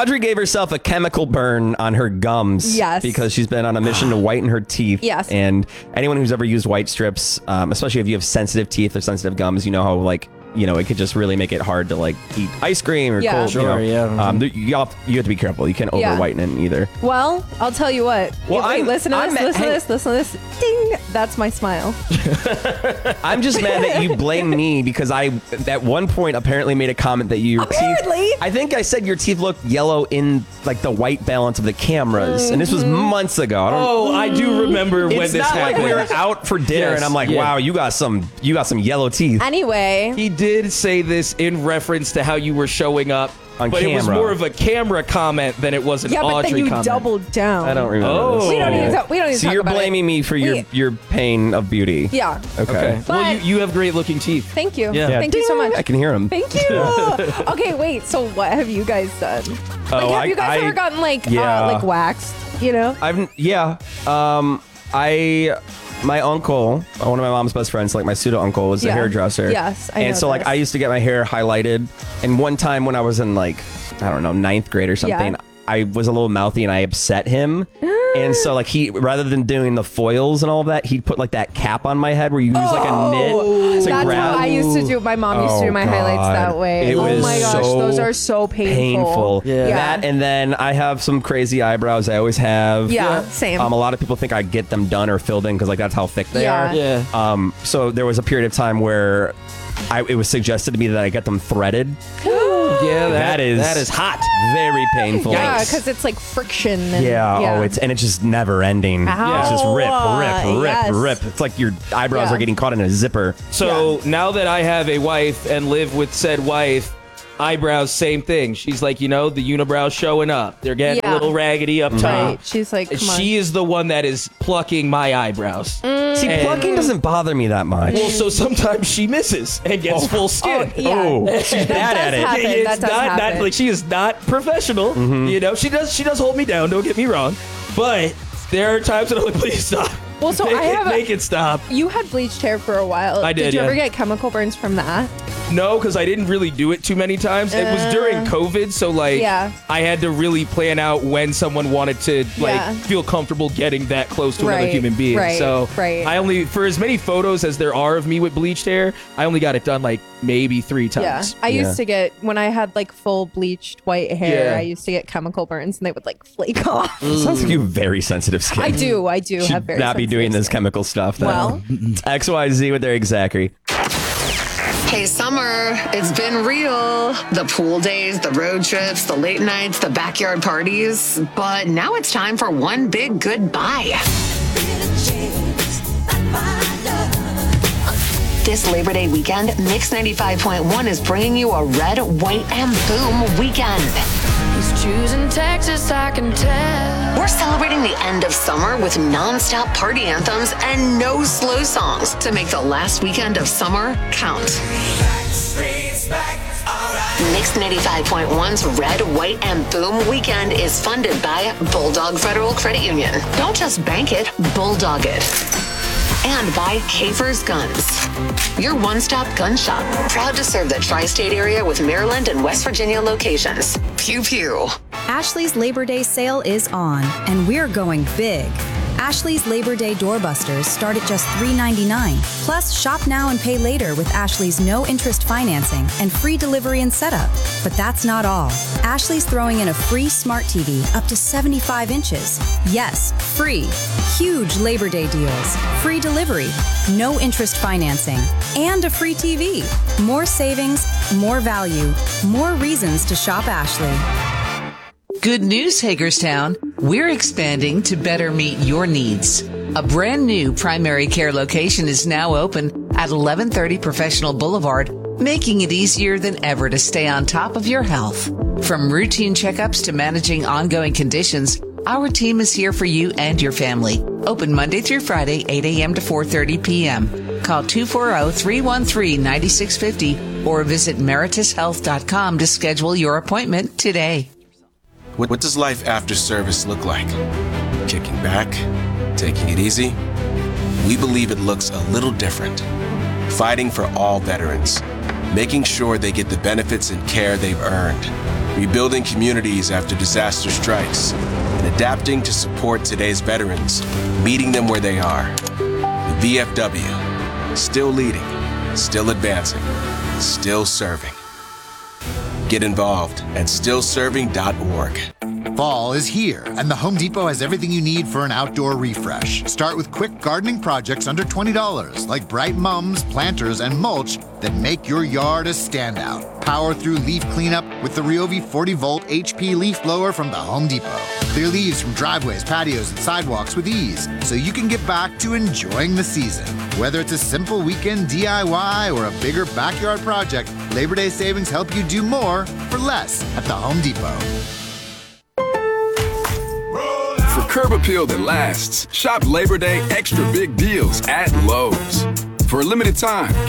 Audrey gave herself a chemical burn on her gums. Yes. Because she's been on a mission to whiten her teeth. Yes. And anyone who's ever used white strips, especially if you have sensitive teeth or sensitive gums, you know how it could just really make it hard to eat ice cream or cold. Sure, yeah. You have to be careful. You can't over whiten it either. Well, I'll tell you what. Well, listen to this. Ding. That's my smile. I'm just mad that you blame me because I, at one point, apparently made a comment that your teeth. I think I said your teeth look yellow in the white balance of the cameras, and this was months ago. I do remember when this happened. It's not like we were out for dinner, and I'm like, wow, you got some yellow teeth. Anyway, he did say this in reference to how you were showing up. But camera. It was more of a camera comment than it was an Audrey comment. Yeah, but then you doubled down. I don't remember this. We don't need to talk about it. So you're blaming me for your pain of beauty. Yeah. Okay. Well, you have great looking teeth. Thank you. Yeah. Thank you so much. I can hear them. Thank you. Okay, wait. So what have you guys done? Have you guys ever gotten waxed? My uncle, one of my mom's best friends, my pseudo uncle, was a hairdresser. Yes, I know. And so I used to get my hair highlighted. And one time when I was in ninth grade or something, I was a little mouthy and I upset him. And so he, rather than doing the foils and all of that, he'd put that cap on my head where you use a knit. That's how I used to do. My mom used to do my highlights that way. Oh my gosh, those are so painful. Yeah. That, and then I have some crazy eyebrows. I always have. Yeah, same. A lot of people think I get them done or filled in because that's how thick they are. Yeah. So there was a period of time where it was suggested to me that I get them threaded. Yeah, that is hot. Very painful. Yeah, because it's friction. And, it's just never ending. Ow. It's just rip. It's like your eyebrows are getting caught in a zipper. So now that I have a wife and live with said wife, eyebrows, same thing. She's like, the unibrows showing up. They're getting a little raggedy up top. Right. She's like, come on. She is the one that is plucking my eyebrows. See, plucking doesn't bother me that much. Well, so sometimes she misses and gets full skin. She's bad at it. That does happen. She is not professional. Mm-hmm. She does hold me down. Don't get me wrong, but there are times that I'm like, please stop. Well, so make it stop. You had bleached hair for a while. I did. Did you ever get chemical burns from that? No, because I didn't really do it too many times. It was during COVID, so I had to really plan out when someone wanted to feel comfortable getting that close to another human being. So I only, for as many photos as there are of me with bleached hair, I only got it done maybe 3 times. Yeah, I used to get, when I had full bleached white hair, I used to get chemical burns and they would flake off. Sounds like you have very sensitive skin. I do Should have very not be doing this chemical stuff. Though. Well, XYZ with Eric Zachary. Hey, summer, it's been real. The pool days, the road trips, the late nights, the backyard parties. But now it's time for one big goodbye. This Labor Day weekend, Mix 95.1 is bringing you a red, white, and boom weekend. He's choosing Texas, I can tell. We're celebrating the end of summer with non-stop party anthems and no slow songs to make the last weekend of summer count. Mix 95.1's Red, White, and Boom weekend is funded by Bulldog Federal Credit Union. Don't just bank it, bulldog it. And by Kafer's Guns, your one-stop gun shop. Proud to serve the tri-state area with Maryland and West Virginia locations. Pew pew. Ashley's Labor Day sale is on, and we're going big. Ashley's Labor Day doorbusters start at just $3.99. Plus, shop now and pay later with Ashley's no-interest financing and free delivery and setup. But that's not all. Ashley's throwing in a free smart TV up to 75 inches. Yes, free. Huge Labor Day deals. Free delivery, no-interest financing, and a free TV. More savings, more value, more reasons to shop Ashley. Good news, Hagerstown. We're expanding to better meet your needs. A brand new primary care location is now open at 1130 Professional Boulevard, making it easier than ever to stay on top of your health. From routine checkups to managing ongoing conditions, our team is here for you and your family. Open Monday through Friday, 8 a.m. to 4:30 p.m. Call 240-313-9650 or visit meritushealth.com to schedule your appointment today. What does life after service look like? Kicking back? Taking it easy? We believe it looks a little different. Fighting for all veterans. Making sure they get the benefits and care they've earned. rebuilding communities after disaster strikes, and adapting to support today's veterans, meeting them where they are. The VFW, still leading, still advancing, still serving. Get involved at stillserving.org. Fall is here, and the Home Depot has everything you need for an outdoor refresh. Start with quick gardening projects under $20, like bright mums, planters, and mulch that make your yard a standout. Power through leaf cleanup with the Ryobi 40-volt HP leaf blower from the Home Depot. Clear leaves from driveways, patios, and sidewalks with ease, so you can get back to enjoying the season. Whether it's a simple weekend DIY or a bigger backyard project, Labor Day savings help you do more for less at the Home Depot. For curb appeal that lasts, shop Labor Day extra big deals at Lowe's. For a limited time,